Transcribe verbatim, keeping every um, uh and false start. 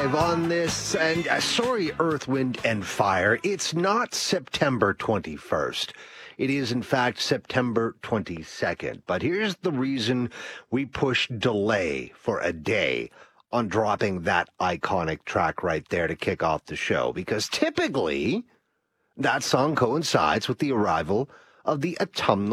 live on this, and uh, sorry, Earth, Wind, and Fire. It's not September twenty-first. It is, in fact, September twenty-second. But here's the reason we push delay for a day on dropping that iconic track right there to kick off the show. Because typically, that song coincides with the arrival of the autumnal